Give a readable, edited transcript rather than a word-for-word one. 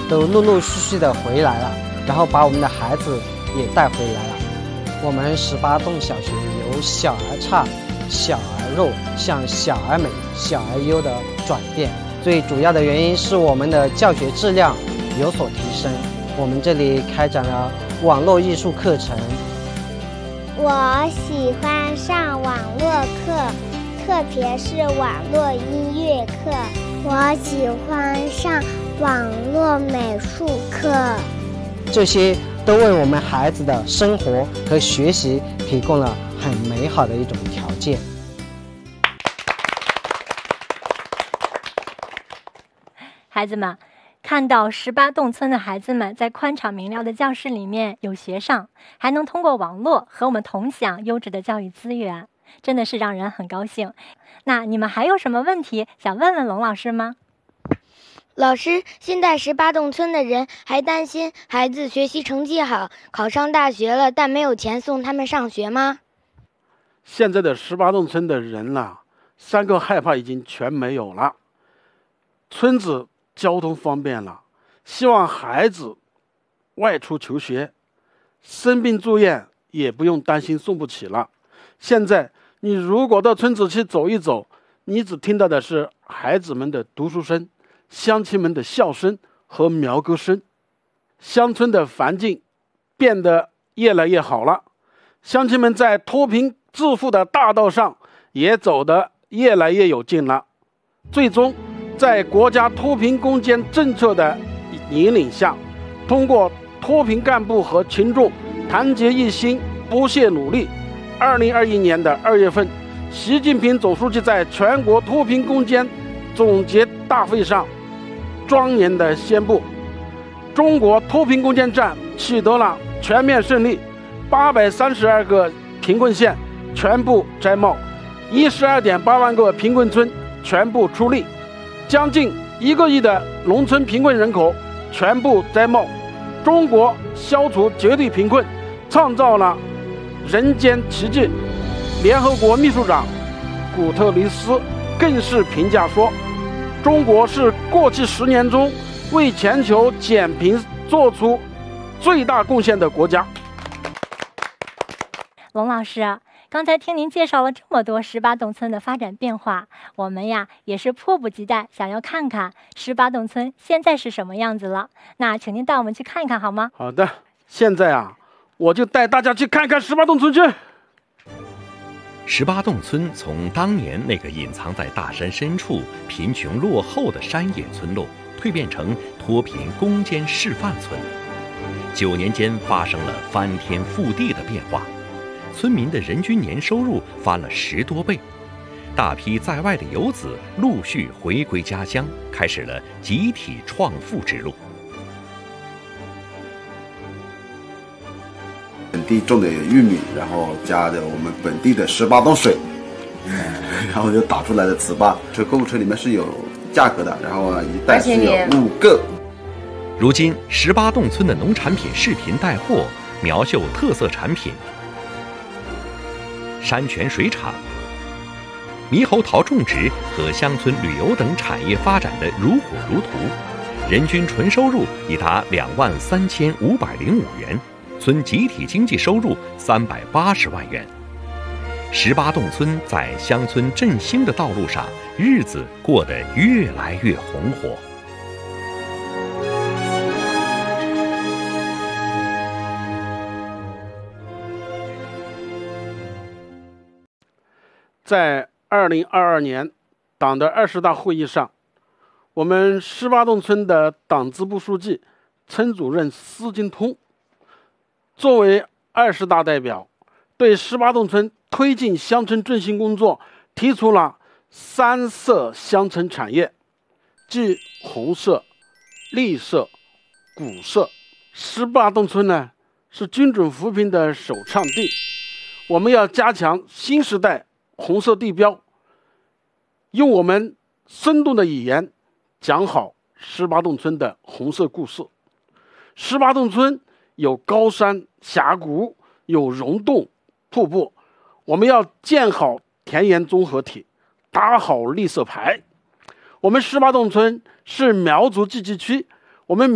都陆陆续续的回来了，然后把我们的孩子也带回来了。我们18栋小学由小而差、小而弱向小而美、小而优的转变，最主要的原因是我们的教学质量有所提升。我们这里开展了网络艺术课程。 我喜欢上网络课，特别是网络音乐课。我喜欢上网络美术课。 这些都为我们孩子的生活和学习提供了很美好的一种条件。 孩子们，看到18栋村的孩子们在宽敞明亮的教室里面有学上，还能通过网络和我们同享优质的教育资源，真的是让人很高兴。那你们还有什么问题想问问龙老师吗？ 老师，现在18栋村的人还担心孩子学习成绩好，考上大学了，但没有钱送他们上学吗？ 现在的18栋村的人3个害怕已经全没有了。村子交通方便了，希望孩子外出求学，生病住院也不用担心送不起了。现在你如果到村子去走一走，你只听到的是孩子们的读书声，乡亲们的笑声和苗歌声。乡村的环境变得越来越好了，乡亲们在脱贫致富的大道上也走得越来越有劲了。最终在国家脱贫攻坚政策的引领下，通过脱贫干部和群众团结一心、不懈努力，2021年的2月份，习近平总书记在全国脱贫攻坚总结大会上庄严地宣布，中国脱贫攻坚战取得了全面胜利，832个贫困县全部摘帽，12.8万个贫困村全部出力，将近1个亿的农村贫困人口全部摘帽，中国消除绝对贫困，创造了人间奇迹。联合国秘书长古特雷斯更是评价说，中国是过去10年中为全球减贫做出最大贡献的国家。 龙老师，刚才听您介绍了这么多18栋村的发展变化，我们呀也是迫不及待想要看看18栋村现在是什么样子了。那请您带我们去看一看好吗？ 好的，现在我就带大家去看看18栋村去。 18栋村从当年那个隐藏在大山深处、贫穷落后的山野村落，蜕变成脱贫攻坚示范村。9年间发生了翻天覆地的变化，村民的人均年收入翻了10多倍，大批在外的游子陆续回归家乡，开始了集体创富之路。 本地种的玉米，然后加的我们本地的18栋水，然后就打出来的糍粑。这购物车里面是有价格的，然后一袋是有5个。 如今18栋村的农产品视频带货，苗绣特色产品，山泉水厂、猕猴桃种植和乡村旅游等产业发展的如火如荼，人均纯收入已达23505元，村集体经济收入380万元。18栋村在乡村振兴的道路上，日子过得越来越红火。 在2022年党的20大会议上，我们18栋村的党支部书记、村主任施金通作为20大代表，对18栋村推进乡村振兴工作提出了3色乡村产业，即红色、绿色、古色。18栋村呢是精准扶贫的首倡地，我们要加强新时代红色地标，用我们生动的语言讲好18栋村的红色故事。18栋村有高山峡谷，有溶洞瀑布，我们要建好田园综合体，打好绿色牌。我们18栋村是苗族自治区，我们